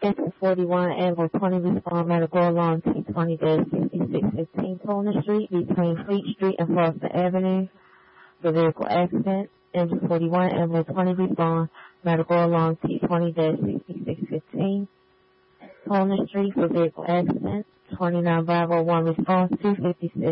Engine 41, Ambulance 20, respond medical alarm T20-6615 Tolner Street between Fleet Street and Foster Avenue for vehicle accident. Engine 41, Ambulance 20, respond medical alarm T20-6615 Tolner Street for vehicle accident. 29 Bravo 1 response 256.